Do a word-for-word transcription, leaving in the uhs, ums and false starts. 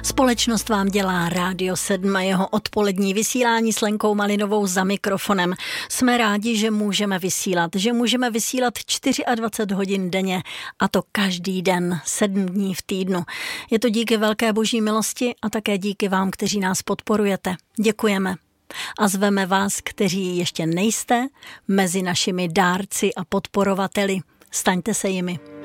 Společnost vám dělá Rádio sedm a jeho odpolední vysílání s Lenkou Malinovou za mikrofonem. Jsme rádi, že můžeme vysílat, že můžeme vysílat dvacet čtyři hodin denně a to každý den, sedm dní v týdnu. Je to díky velké boží milosti a také díky vám, kteří nás podporujete. Děkujeme. A zveme vás, kteří ještě nejste, mezi našimi dárci a podporovateli. Staňte se jimi.